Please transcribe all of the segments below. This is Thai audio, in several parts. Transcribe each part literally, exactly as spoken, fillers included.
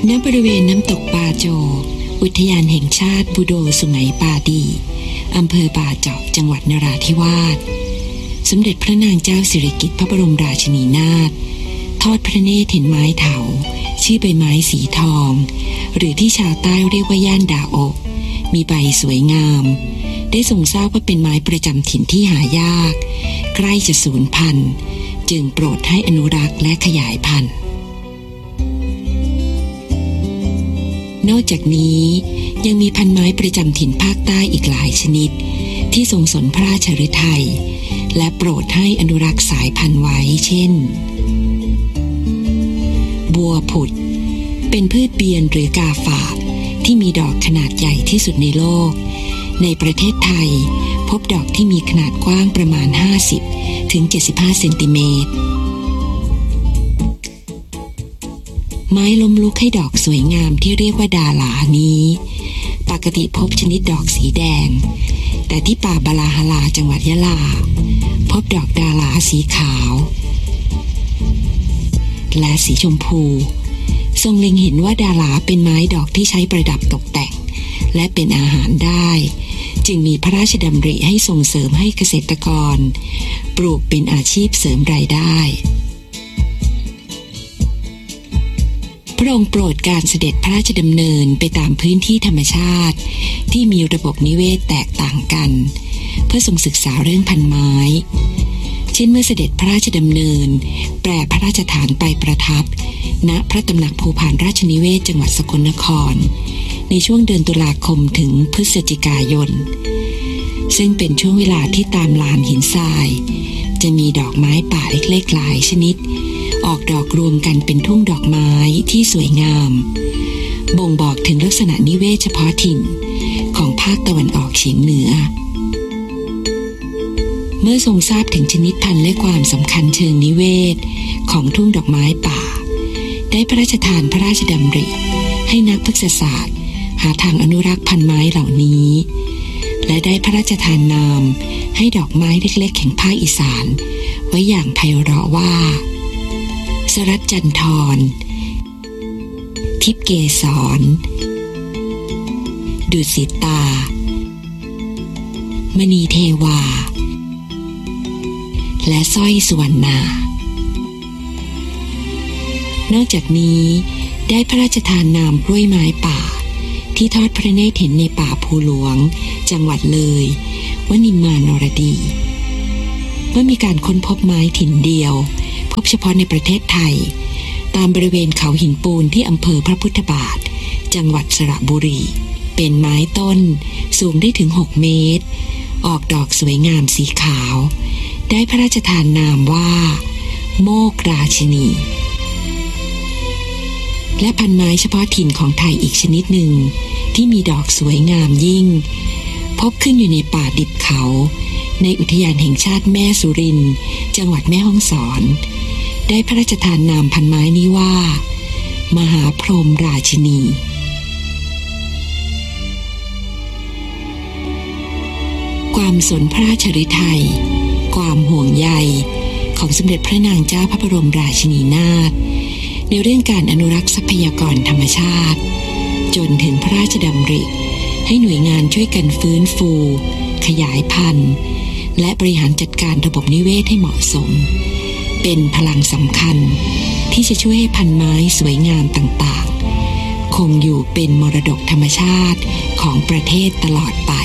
ณบริเวณน้ำตกปาโจอุทยานแห่งชาติบูโดสุไหงปาดีอำเภอป่าเจาะจังหวัดนราธิวาสสมเด็จพระนางเจ้าสิริกิติ์พระบรมราชินีนาถทอดพระเนตรเห็นไม้เถาชื่อใบไม้สีทองหรือที่ชาวใต้เรียกว่าย่านดาโอะมีใบสวยงามได้ทรงทราบว่าเป็นไม้ประจำถิ่นที่หายากใกล้จะสูญพันธุ์จึงโปรดให้อนุรักษ์และขยายพันธุ์นอกจากนี้ยังมีพันไม้ประจำถิ่นภาคใต้อีกหลายชนิดที่ทรงสนพระราชฤทัยและโปรดให้อนุรักษ์สายพันธุ์ไว้เช่นบัวผุดเป็นพืชเบียนหรือกาฝากที่มีดอกขนาดใหญ่ที่สุดในโลกในประเทศไทยพบดอกที่มีขนาดกว้างประมาณห้าสิบถึงเจ็ดสิบห้าเซนติเมตรไม้ล้มลุกให้ดอกสวยงามที่เรียกว่าดาหลานี้ปกติพบชนิดดอกสีแดงแต่ที่ป่าบาลาฮลาจังหวัดยะลาพบดอกดาหลาสีขาวและสีชมพูทรงเล็งเห็นว่าดาหลาเป็นไม้ดอกที่ใช้ประดับตกแต่งและเป็นอาหารได้จึงมีพระราชดำริให้ส่งเสริมให้เกษตรกรปลูกเป็นอาชีพเสริมรายได้พระองค์โปรดการเสด็จพระราชดำเนินไปตามพื้นที่ธรรมชาติที่มีระบบนิเวศแตกต่างกันเพื่อทรงศึกษาเรื่องพันไม้เช่นเมื่อเสด็จพระราชดำเนินแปรพระราชฐานไปประทับณพระตำหนักภูพานราชนิเวศจังหวัดสกลนครในช่วงเดือนตุลาคมถึงพฤศจิกายนซึ่งเป็นช่วงเวลาที่ตามลานหินทรายจะมีดอกไม้ป่าเล็กๆหลายชนิดออกดอกรวมกันเป็นทุ่งดอกไม้ที่สวยงามบ่งบอกถึงลักษณะนิเวศเฉพาะถิ่นของภาคตะวันออกเฉียงเหนือเมื่อทรงทราบถึงชนิดพันธุ์และความสำคัญเชิงนิเวศของทุ่งดอกไม้ป่าได้พระราชทานพระราชดำริให้นักพฤกษศาสตร์หาทางอนุรักษ์พันไม้เหล่านี้และได้พระราชทานนามให้ดอกไม้เล็กๆแห่งภาคอีสานไว้อย่างไพเราะว่าสรัตจันทรทิพเกสรดุสิตามณีเทวาและสร้อยสุวรรณานอกจากนี้ได้พระราชทานนามกล้วยไม้ป่าที่ทอดพระเนตรเห็นในป่าภูหลวงจังหวัดเลยว่านิมมานรดีเมื่อมีการค้นพบไม้ถิ่นเดียวพบเฉพาะในประเทศไทยตามบริเวณเขาหินปูนที่อำเภอพระพุทธบาทจังหวัดสระบุรีเป็นไม้ต้นสูงได้ถึงหกเมตรออกดอกสวยงามสีขาวได้พระราชทานนามว่าโมกราชินีและพันไม้เฉพาะถิ่นของไทยอีกชนิดหนึ่งที่มีดอกสวยงามยิ่งพบขึ้นอยู่ในป่าดิบเขาในอุทยานแห่งชาติแม่สุรินทร์จังหวัดแม่ฮ่องสอนได้พระราชทานนามพันไม้นี้ว่ามหาพรหมราชินีความสนพระราชฤทัยความห่วงใยของสมเด็จพระนางเจ้าพระบรมราชินีนาถในเรื่องการอนุรักษ์ทรัพยากรธรรมชาติจนถึงพระราชดำริให้หน่วยงานช่วยกันฟื้นฟูขยายพันธุ์และบริหารจัดการระบบนิเวศให้เหมาะสมเป็นพลังสำคัญที่จะช่วยให้พันไม้สวยงามต่างๆคงอยู่เป็นมรดกธรรมชาติของประเทศตลอดไป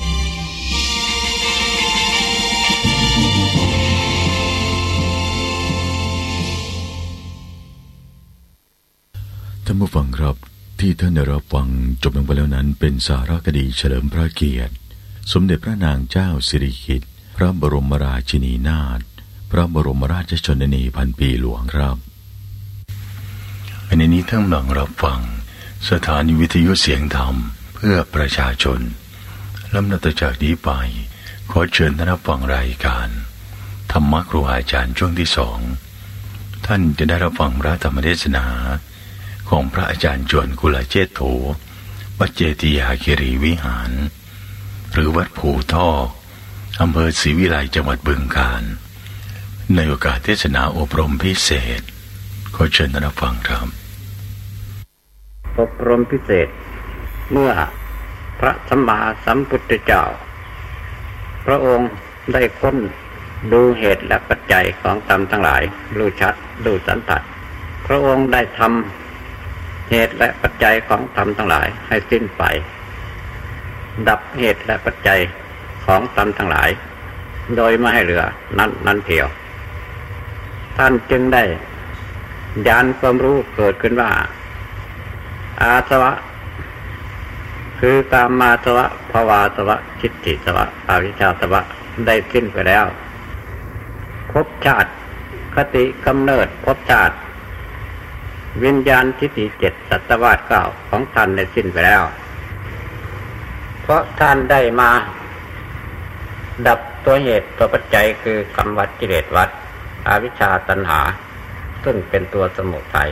ท่านผู้ฟังครับที่ท่านได้รับฟังจบลงไปแล้วนั้นเป็นสารคดีเฉลิมพระเกียรติสมเด็จพระนางเจ้าสิริกิติ์พระบรมราชินีนาถพระบรมราชชนนีพันปีหลวงครับอันนี้ท่านกำลังรับฟังสถานีวิทยุเสียงธรรมเพื่อประชาชนลำดับต่อจากนี้ไปขอเชิญท่านรับฟังรายการธรรมครูอาจารย์ช่วงที่สองท่านจะได้รับฟังพระธรรมเทศนาของพระอาจารย์จวนกุลเจโธวัดเจติยาคิรีวิหารหรือวัดภูท่ออำเภอศรีวิไลจังหวัดบึงกาฬในโอกาสเทศนาอบรมพิเศษขอเชิญท่านรับฟังครับอบรมพิเศษเมื่อพระสัมมาสัมพุทธเจ้าพระองค์ได้ค้นดูเหตุและปัจจัยของธรรมทั้งหลายรู้ชัดดูสันทัดพระองค์ได้ทำเหตุและปัจจัยของธรรมทั้งหลายให้สิ้นไปดับเหตุและปัจจัยของธรรมทั้งหลายโดยไม่ให้เหลือนั้นนั้นเดียวท่านจึงได้ญาณความรู้เกิดขึ้นว่าอาสวะคือกามมาสวะภวาสวะทิฏฐิสวะอวิชชาสวะได้สิ้นไปแล้วภพชาติคติกำเนิดภพชาติวิญญาณทิฏฐิเจ็ดสัตวาสเก้าของท่านได้สิ้นไปแล้วเพราะท่านได้มาดับตัวเหตุตัวปัจจัยคือกรรมวัฏกิเลสวัฏอวิชชาตัณหาซึ่งเป็นตัวสมุทัย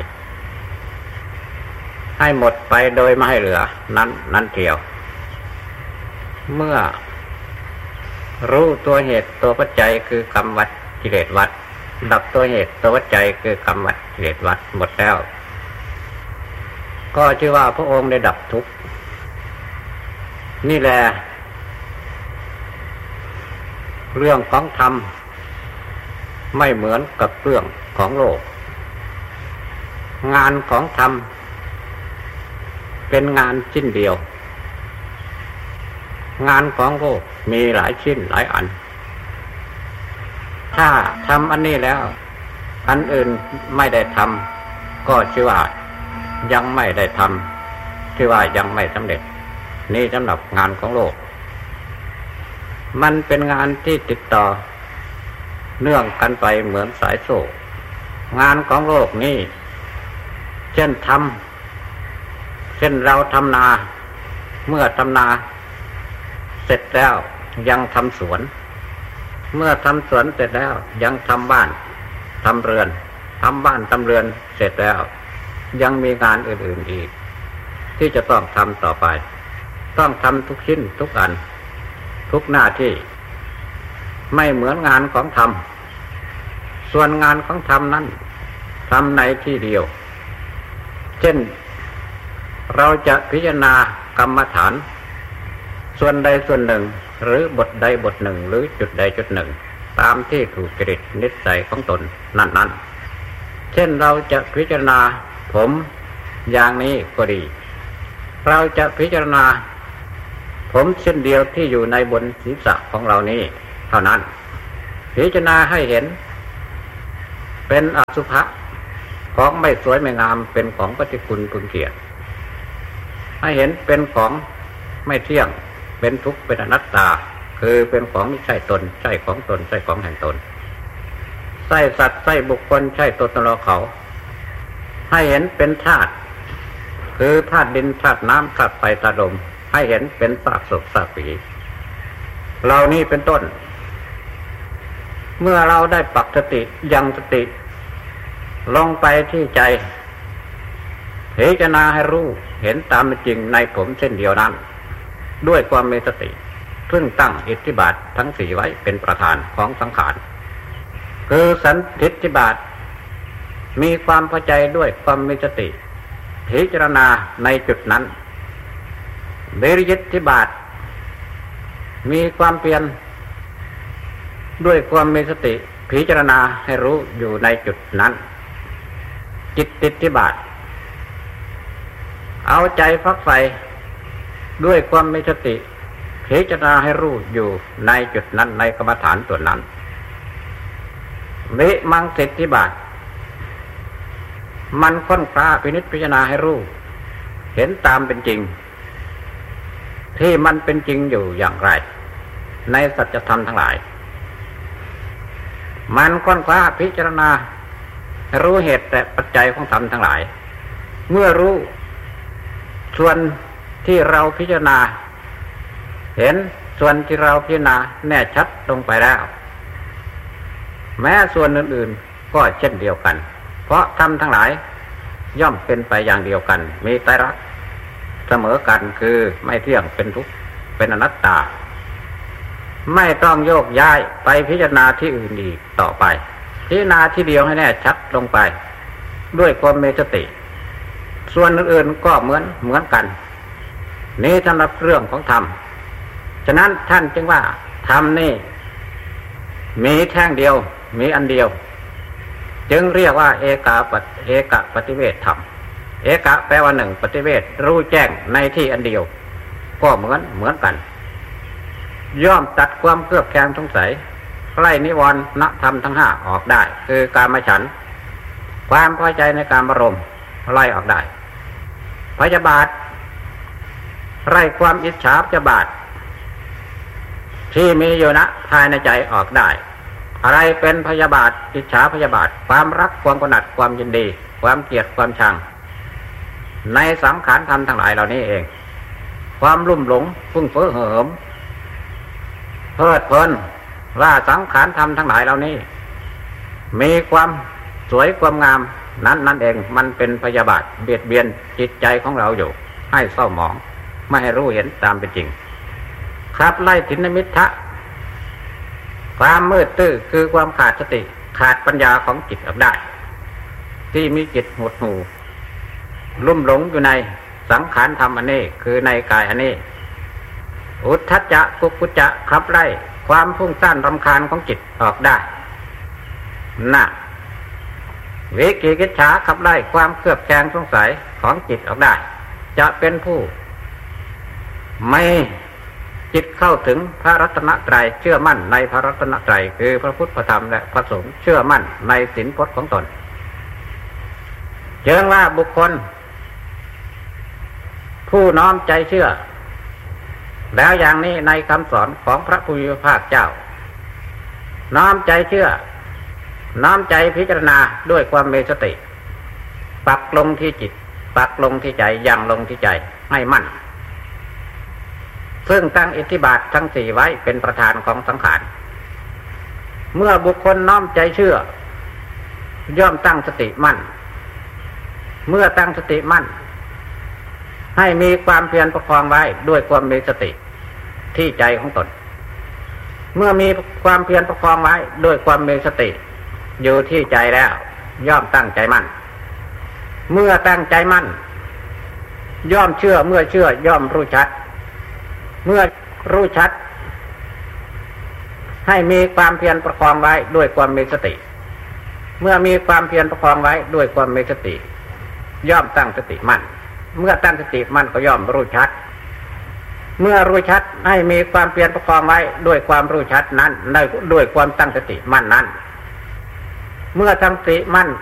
ให้หมดไปโดยไม่ให้เหลือนั้นนั้นเดียวเมื่อรู้ตัวเหตุตัวปัจจัยคือกรรมวัฏกิเลสวัฏดับตัวเหตุตัวปัจจัยคือกรรมวัฏกิเลสวัฏหมดแล้วก็ชื่อว่าพระองค์ได้ดับทุกข์นี่แหละเรื่องของธรรมไม่เหมือนกับเรื่องของโลกงานของธรรมเป็นงานชิ้นเดียวงานของโลกมีหลายชิ้นหลายอันถ้าทำอันนี้แล้วอันอื่นไม่ได้ทำก็ชื่อว่ายังไม่ได้ทำชื่อว่ายังไม่สำเร็จนี่สำหรับงานของโลกมันเป็นงานที่ติดต่อเนื่องกันไปเหมือนสายโซ่งานของโลกนี้เช่นทำเช่นเราทำนาเมื่อทำนาเสร็จแล้วยังทำสวนเมื่อทำสวนเสร็จแล้วยังทำบ้านทำเรือนทำบ้านทำเรือนเสร็จแล้วยังมีงานอื่นๆอีกที่จะต้องทำต่อไปต้องทำทุกชิ้นทุกอันทุกหน้าที่ไม่เหมือนงานของธรรมส่วนงานของธรรมนั้นทำในที่เดียวเช่นเราจะพิจารณากรรมฐานส่วนใดส่วนหนึ่งหรือบทใดบทหนึ่งหรือจุดใดจุดหนึ่งตามที่ถูกจริตนิสัยของตนนั้นๆเช่นเราจะพิจารณาผมอย่างนี้ก็ดีเราจะพิจารณาผมเส้นเดียวที่อยู่ในบนศีรษะของเรานี้เท่านั้นพิจารณาให้เห็นเป็นอสุภะของไม่สวยไม่งามเป็นของปฏิกูลพึงเกลียดให้เห็นเป็นของไม่เที่ยงเป็นทุกข์เป็นอนัตตาคือเป็นของไม่ใช่ตนใช่ของตนใช่ของแห่งตนใช่สัตว์ใช่บุคคลใช่ตัวตนเราเขาให้เห็นเป็นธาตุคือธาตุดินธาตุน้ำธาตุไฟธาตุลมให้เห็นเป็นซากศพซากผีเหล่านี้เป็นต้นเมื่อเราได้ปักสติยังสติลงไปที่ใจพิจารณาให้รู้เห็นตามเป็นจริงในผมเส้นเดียวนั้นด้วยความมีสติซึ่งตั้งอิทธิบาททั้งสี่ไว้เป็นประธานของสังขารคือสันทิฏฐิบาทมีความพอใจด้วยความมีสติพิจารณาในจุดนั้นวิริยิทธิบาทมีความเพียรด้วยความมีสติพิจารณาให้รู้อยู่ในจุดนั้นจิตติทธิบาทเอาใจฟักใฝ่ด้วยความมีสติพิจารณาให้รู้อยู่ในจุดนั้นในกรรมฐานส่วนนั้นวิมังสิทธิบาทมันค้นคว้าพินิจพิจารณาให้รู้เห็นตามเป็นจริงที่มันเป็นจริงอยู่อย่างไรในสัจธรรมทั้งหลายมันค้นคว้าพิจารณารู้เหตุและปัจจัยของธรรมทั้งหลายเมื่อรู้ส่วนที่เราพิจารณาเห็นส่วนที่เราพิจารณาแน่ชัดลงไปแล้วแม้ส่วนอื่นๆก็เช่นเดียวกันเพราะธรรมทั้งหลายย่อมเป็นไปอย่างเดียวกันมีไตรลักษณ์เสมอกันคือไม่เที่ยงเป็นทุกข์เป็นอนัตตาไม่ต้องโยกย้ายไปพิจารณาที่อื่นอีกต่อไปพิจารณาที่เดียวให้แน่ชัดลงไปด้วยความมีสติส่วนอื่นๆก็เหมือนเหมือนกันนี้สำหรับเรื่องของธรรมฉะนั้นท่านจึงว่าธรรมนี่มีแท่งเดียวมีอันเดียวจึงเรียกว่าเอกะปฏิเอกะปฏิเวทธรรมเอกะแปลว่าหนึ่งปฏิเวทรู้แจ้งในที่อันเดียวก็เหมือนเหมือนกันย่อมตัดความเครือบแคลงสงสัยไล่นิวรณธรรมทั้งห้าออกได้คือกามฉันท์ความพอใจในการอารมณ์ไล่ออกได้พยาบาทไล่ความอิจฉาพยาบาทที่มีอยู่ณภายในใจออกได้อะไรเป็นพยาบาทอิจฉาพยาบาทความรักความกำหนัดความยินดีความเกลียดความชังในสังขารธรรมทั้งหลายเหล่านี้เองความลุ่มหลงฟุ้งเฟ้อเหิมเพลิดเพลินว่าสังขารธรรมทั้งหลายเหล่านี้มีความสวยความงามนั้นนั่นเองมันเป็นพยาบาทเบียดเบียนจิตใจของเราอยู่ให้เศร้าหมองไม่ให้รู้เห็นตามเป็นจริงครับไล่ถินมิทธะความมืดตื้อคือความขาดสติขาดปัญญาของจิตออกได้ที่มีจิตหดหู่ลุ่มหลงอยู่ในสังขารธรรมอันนี้คือในกายอันนี้อุทธัจจะกุกุจจะขับไล่ความพุ่งซ่านรำคาญของจิตออกได้น่ะวิกิกิจฉาขับไล่ความเครือบแคลงสงสัยของจิตออกได้จะเป็นผู้ไม่จิตเข้าถึงพระรัตนตรัยเชื่อมั่นในพระรัตนตรัยคือพระพุทธพระธรรมและพระสงฆ์เชื่อมั่นในศีลพจน์ของตนเชิงว่าบุคคลผู้น้อมใจเชื่อแล้วอย่างนี้ในคำสอนของพระผู้มีพระภาคเจ้าน้อมใจเชื่อน้อมใจพิจารณาด้วยความมีสติปักลงที่จิตปักลงที่ใจยังลงที่ใจให้มั่นซึ่งตั้งอิทธิบาททั้งสี่ไว้เป็นประธานของสังขารเมื่อบุคคลน้อมใจเชื่อย่อมตั้งสติมั่นเมื่อตั้งสติมั่นให้มีความเพียรประคองไว้ด้วยความมีสติที่ใจของตนเมื่อมีความเพียรประคองไว้ด้วยความมีสติอยู่ที่ใจแล้วย่อมตั้งใจมั่นเมื่อตั้งใจมั่นย่อมเชื่อเมื่อเชื่อย่อมรู้ชัดเมื่อรู้ชัดให้มีความเพียรประคองไว้ด้วยความมีสติเมื่อมีความเพียรประคองไว้ด้วยความมีสติย่อมตั้งสติมั่นเมื่อตั้งสติมั่นก็ย่อมรู้ชัดเมื่อรู้ชัดให้มีความเพียรประคองไว้ด้วยความรู้ชัดนั้นด้วยความตั้งสติมั่นนั้นเมื่อตั้งสติมั่น